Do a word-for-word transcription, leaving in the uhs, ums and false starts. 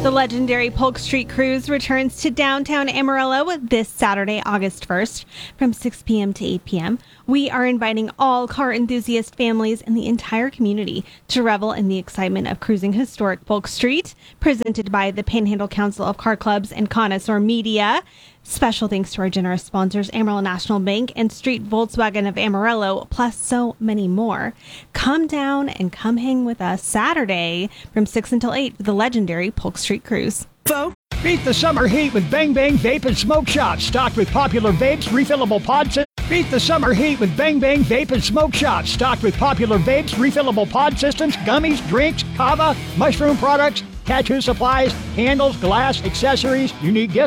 The legendary Polk Street Cruise returns to downtown Amarillo this Saturday, August first, from six p.m. to eight p.m. We are inviting all car enthusiast families and the entire community to revel in the excitement of cruising historic Polk Street, presented by the Panhandle Council of Car Clubs and Connoisseur Media. Special thanks to our generous sponsors, Amarillo National Bank and Street Volkswagen of Amarillo, plus so many more. Come down and come hang with us Saturday from six until eight for the legendary Polk Street Cruise. Folks, beat the summer heat with Bang Bang Vape and Smoke Shops, stocked with popular vapes, refillable pods. Beat the summer heat with Bang Bang Vape and Smoke Shops, stocked with popular vapes, refillable pod systems, gummies, drinks, kava, mushroom products, tattoo supplies, candles, glass, accessories, unique gift